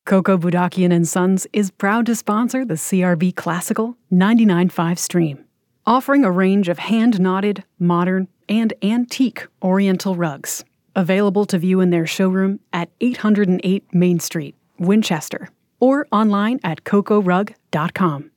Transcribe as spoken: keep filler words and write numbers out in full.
Coco Budakian and Sons is proud to sponsor the C R B Classical ninety-nine point five stream, offering a range of hand-knotted, modern, and antique Oriental rugs, available to view in their showroom at eight oh eight Main Street, Winchester, or online at coco rug dot com.